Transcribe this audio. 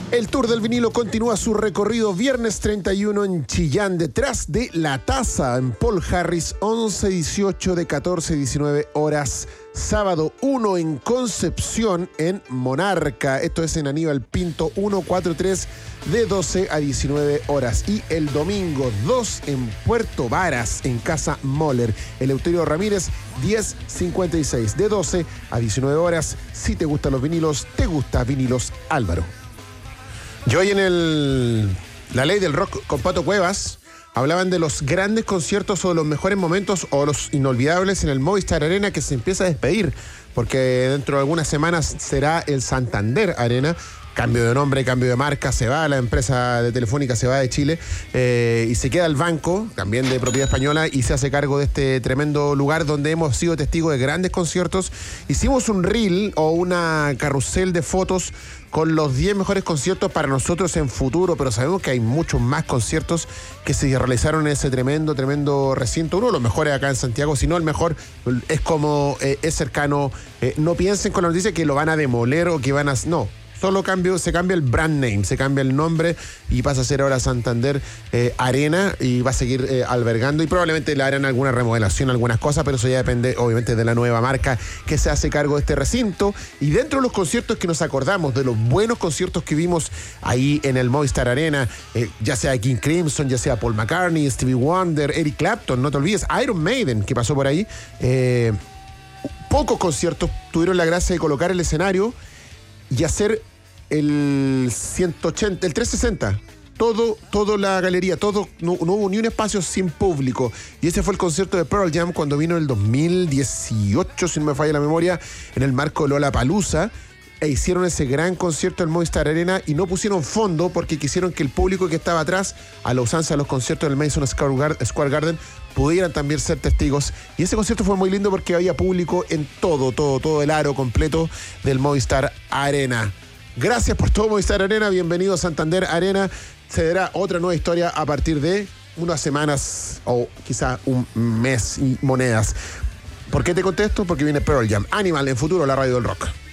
El Tour del Vinilo continúa su recorrido viernes 31 en Chillán, detrás de La Taza en Paul Harris, 11-18 de 14-19 horas. Sábado 1 en Concepción en Monarca, esto es en Aníbal Pinto, 1-4-3 de 12 a 19 horas. Y el domingo 2 en Puerto Varas, en Casa Moller, Eleuterio Ramírez, 10-56 de 12 a 19 horas. Si te gustan los vinilos, te gusta Vinilos Álvaro. Y hoy en La Ley del Rock con Pato Cuevas hablaban de los grandes conciertos o de los mejores momentos o los inolvidables en el Movistar Arena, que se empieza a despedir, porque dentro de algunas semanas será el Santander Arena. Cambio de nombre, cambio de marca, se va la empresa de Telefónica, se va de Chile y se queda el banco, también de propiedad española, y se hace cargo de este tremendo lugar donde hemos sido testigos de grandes conciertos. Hicimos un reel o una carrusel de fotos con los 10 mejores conciertos para nosotros en futuro, pero sabemos que hay muchos más conciertos que se realizaron en ese tremendo recinto. Uno de los mejores acá en Santiago, si no el mejor, es como es cercano. No piensen con la noticia que lo van a demoler o que van a... No. Solo se cambia el brand name, se cambia el nombre y pasa a ser ahora Santander Arena, y va a seguir albergando, y probablemente le harán alguna remodelación, algunas cosas, pero eso ya depende obviamente de la nueva marca que se hace cargo de este recinto. Y dentro de los conciertos que nos acordamos, de los buenos conciertos que vimos ahí en el Movistar Arena, ya sea King Crimson, ya sea Paul McCartney, Stevie Wonder, Eric Clapton, no te olvides, Iron Maiden, que pasó por ahí. Pocos conciertos tuvieron la gracia de colocar el escenario y hacer el 180, el 360, todo la galería, no hubo ni un espacio sin público. Y ese fue el concierto de Pearl Jam cuando vino en el 2018, si no me falla la memoria, en el marco de Lollapalooza, e hicieron ese gran concierto en Movistar Arena y no pusieron fondo porque quisieron que el público que estaba atrás, a la usanza de los conciertos del Madison Square Garden, pudieran también ser testigos. Y ese concierto fue muy lindo porque había público en todo el aro completo del Movistar Arena. Gracias por todo, Movistar Arena. Bienvenido a Santander Arena. Se dará otra nueva historia a partir de unas semanas o quizá un mes y monedas. ¿Por qué te contesto? Porque viene Pearl Jam. Animal en futuro, la radio del rock.